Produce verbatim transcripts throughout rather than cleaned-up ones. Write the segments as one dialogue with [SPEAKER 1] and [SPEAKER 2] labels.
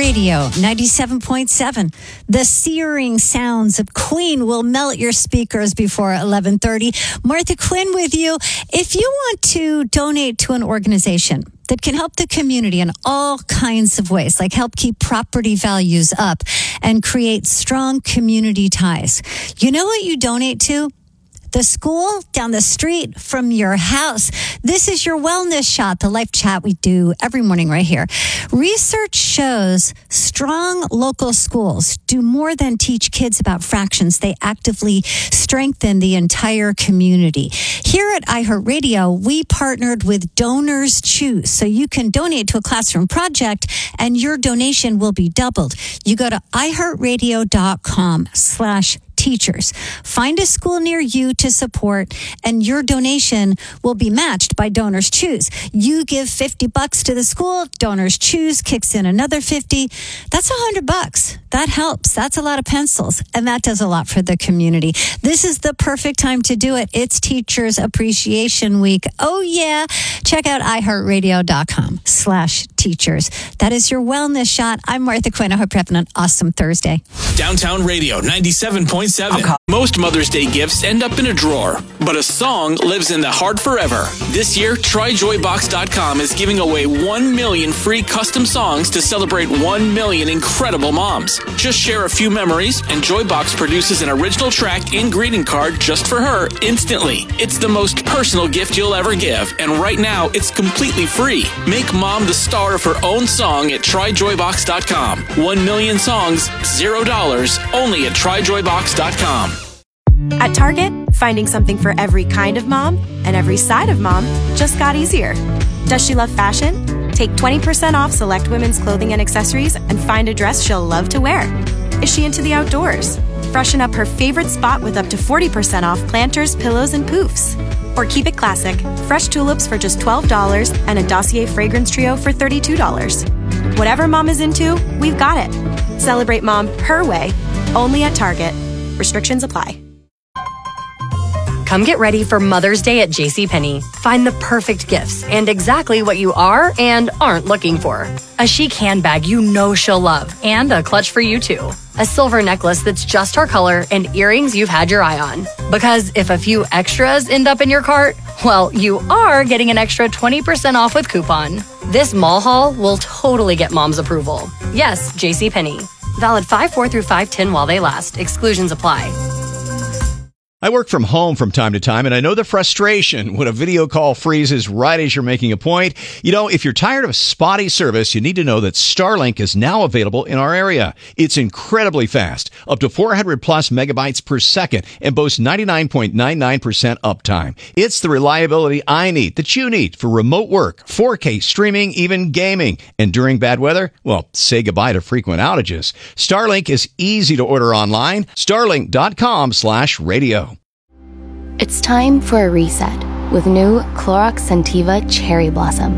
[SPEAKER 1] Radio ninety-seven point seven. The searing sounds of Queen will melt your speakers before eleven thirty. Martha Quinn with you. If you want to donate to an organization that can help the community in all kinds of ways, like help keep property values up and create strong community ties, you know what you donate to? The school down the street from your house. This is your wellness shot, the life chat we do every morning right here. Research shows strong local schools do more than teach kids about fractions. They actively strengthen the entire community. Here at iHeartRadio, we partnered with Donors Choose, so you can donate to a classroom project and your donation will be doubled. You go to iHeartRadio.com slash teachers. Find a school near you to support, and your donation will be matched by Donors Choose. You give fifty bucks to the school, Donors Choose kicks in another fifty. That's a hundred bucks. That helps. That's a lot of pencils, and that does a lot for the community. This is the perfect time to do it. It's Teachers Appreciation Week. Oh yeah. Check out iHeartRadio.com slash teachers. That is your wellness shot. I'm Martha Quinn. I hope you're having an awesome Thursday.
[SPEAKER 2] Downtown Radio ninety-seven point seven. Most Mother's Day gifts end up in a drawer, but a song lives in the heart forever. This year, Try Joy Box dot com is giving away one million free custom songs to celebrate one million incredible moms. Just share a few memories, and Joybox produces an original track and greeting card just for her instantly. It's the most personal gift you'll ever give, and right now, it's completely free. Make mom the star of her own song at Try Joy Box dot com. One million songs, zero dollars, only at Try Joy Box dot com.
[SPEAKER 3] At Target, finding something for every kind of mom and every side of mom just got easier. Does she love fashion? Take twenty percent off select women's clothing and accessories and find a dress she'll love to wear. Is she into the outdoors? Freshen up her favorite spot with up to forty percent off planters, pillows, and poofs. Or keep it classic, fresh tulips for just twelve dollars and a Dossier fragrance trio for thirty-two dollars. Whatever mom is into, we've got it. Celebrate mom her way, only at Target. Restrictions apply.
[SPEAKER 4] Come get ready for Mother's Day at JCPenney. Find the perfect gifts and exactly what you are and aren't looking for. A chic handbag you know she'll love, and a clutch for you too. A silver necklace that's just her color, and earrings you've had your eye on. Because if a few extras end up in your cart, well, you are getting an extra twenty percent off with coupon. This mall haul will totally get mom's approval. Yes, JCPenney. Valid five four through five ten while they last. Exclusions apply.
[SPEAKER 5] I work from home from time to time, and I know the frustration when a video call freezes right as you're making a point. You know, if you're tired of spotty service, you need to know that Starlink is now available in our area. It's incredibly fast, up to four hundred plus megabytes per second, and boasts ninety-nine point nine nine percent uptime. It's the reliability I need, that you need, for remote work, four K streaming, even gaming. And during bad weather, well, say goodbye to frequent outages. Starlink is easy to order online. Starlink.com slash radio.
[SPEAKER 6] It's time for a reset with new Clorox Scentiva Cherry Blossom.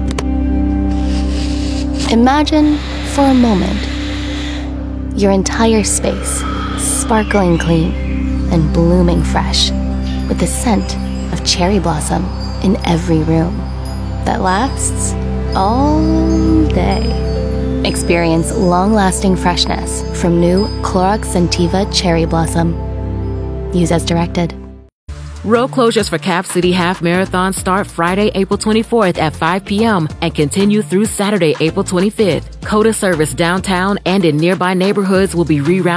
[SPEAKER 6] Imagine, for a moment, your entire space sparkling clean and blooming fresh with the scent of cherry blossom in every room that lasts all day. Experience long-lasting freshness from new Clorox Scentiva Cherry Blossom. Use as directed.
[SPEAKER 7] Road closures for Cap City Half Marathon start Friday, April twenty-fourth at five p.m. and continue through Saturday, April twenty-fifth. COTA service downtown and in nearby neighborhoods will be rerouted